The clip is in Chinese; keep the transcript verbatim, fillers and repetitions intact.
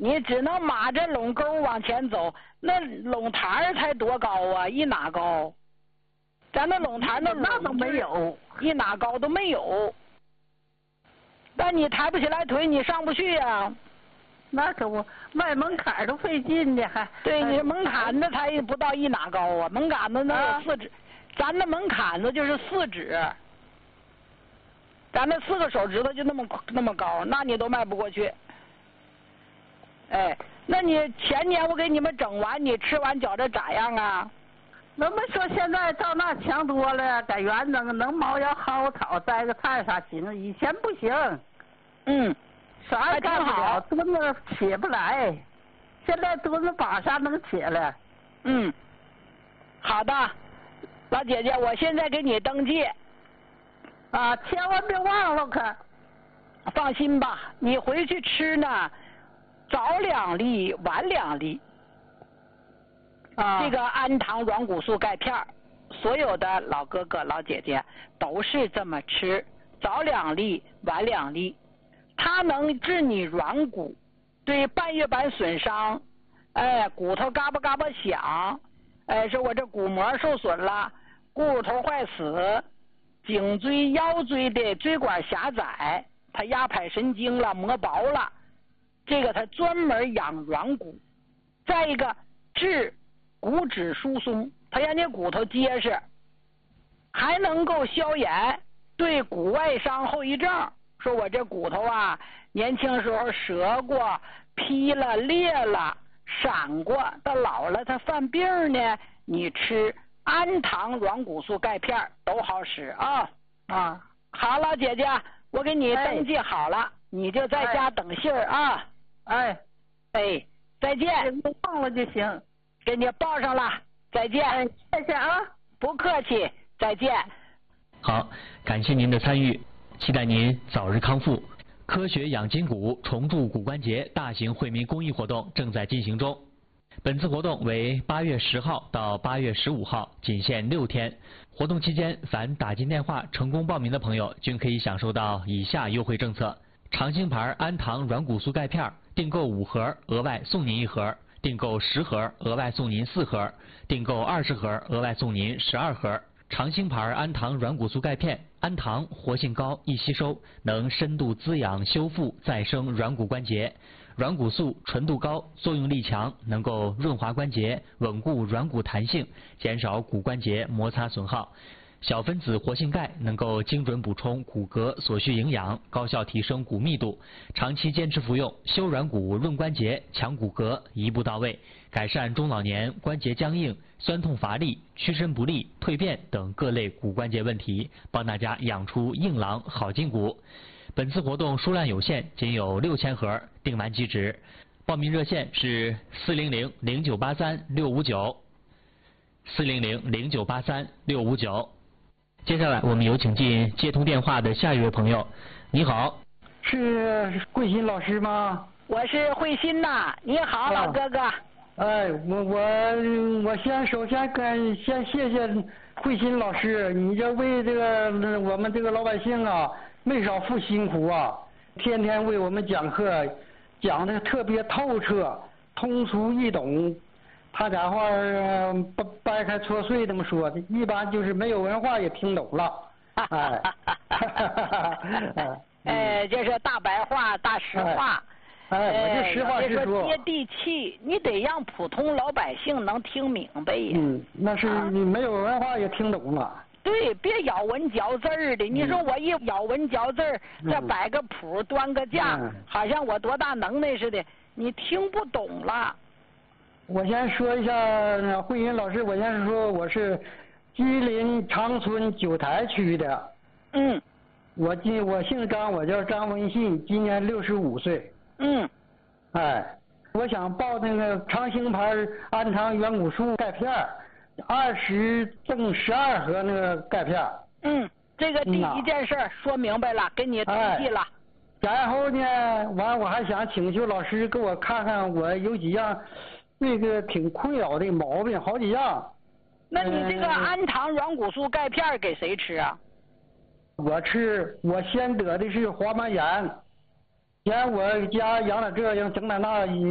你只能马着垄沟往前走，那垄台才多高啊，一哪高？咱那垄台那那都没有， 一哪高都没有。但你抬不起来腿，你上不去呀、啊。 那可不，迈门槛都费劲呢，还。 对，你门槛子才不到一哪高啊，门槛子那有四指，啊、咱的门槛子就是四指，咱那四个手指头就那么那么高，那你都迈不过去。哎，那你前年我给你们整完，你吃完觉着咋样啊？ 人们说现在到那强多了，改园能能毛腰薅草摘个菜啥行，以前不行。 嗯。 啥也干不了，墩子起不来。现在墩子把上能起来。 嗯，好的，老姐姐，我现在给你登记。 啊，千万别忘了可。 放心吧，你回去吃呢，早两粒，晚两粒。啊。这个氨糖软骨素钙片，所有的老哥哥老姐姐都是这么吃，早两粒，晚两粒。它能治你软骨，对半月板损伤，哎，骨头嘎巴嘎巴响，哎，说我这骨膜受损了，骨头坏死，颈椎腰椎的椎管狭窄，它压迫神经了，磨薄了，这个它专门养软骨。再一个治骨质疏松，它让你骨头结实，还能够消炎，对骨外伤后遗症。说我这骨头啊，年轻时候折过、劈了、裂了、闪过，到老了它犯病呢，你吃氨糖软骨素钙片都好使啊啊！好，老姐姐，我给你登记好了，哎、你就在家等信儿啊！ 哎哎，再见。 别忘了就行， 给你报上了，再见。 哎，谢谢啊， 不客气，再见。 好，感谢您的参与。期待您早日康复。科学养筋骨，重铸骨关节大型惠民公益活动正在进行中。本次活动为八月十号到八月十五号，仅限六天。活动期间，凡打进电话成功报名的朋友，均可以享受到以下优惠政策：长兴牌氨糖软骨素钙片，订购五盒额外送您一盒；订购十盒额外送您四盒；订购二十盒额外送您十二盒。长兴牌氨糖软骨素钙片，氨糖活性高，易吸收，能深度滋养、修复、再生软骨关节。软骨素纯度高，作用力强，能够润滑关节，稳固软骨弹性，减少骨关节摩擦损耗。小分子活性钙能够精准补充骨骼所需营养，高效提升骨密度。长期坚持服用，修软骨、润关节、强骨骼，一步到位，改善中老年关节僵硬、酸痛乏力、屈伸不利、蜕变等各类骨关节问题，帮大家养出硬朗好筋骨。本次活动数量有限，仅有六千盒，订完即止。报名热线是四零零零九八三六五九，四零零零九八三六五九。接下来我们有请进接通电话的下一位朋友。你好， 是慧心老师吗？ 我是慧心呐，你好、啊、老哥哥。 哎，我我我先首先跟先谢谢慧心老师，你这为这个我们这个老百姓啊没少付辛苦啊，天天为我们讲课，讲的特别透彻，通俗易懂。他家话掰掰开戳碎这么说的，一般就是没有文化也听懂了。哎， 哎，这是大白话、大实话。 哎，哎我就实话实说。 说接地气，你得让普通老百姓能听明白呀。 嗯，那是你没有文化也听懂了。 对，别咬文嚼字儿的。你说我一咬文嚼字儿，再摆个谱、端个架， 嗯、 好像我多大能耐似的，你听不懂了。 我先说一下慧心老师，我先说我是吉林长春九台区的。 嗯。 我今我姓张，我叫张文信，今年六十五岁。 嗯。 哎，我想报那个长兴牌氨糖软骨素钙片，二十赠十二盒那个钙片。 嗯，这个第一件事说明白了，给你登记了。 哎、然后呢，完我还想请求老师给我看看，我有几样。这个挺困扰的毛病，好几样。 那你这个氨糖软骨素钙片给谁吃啊？ 我吃，我先得的是黄斑炎，嫌我家养点这样整点那。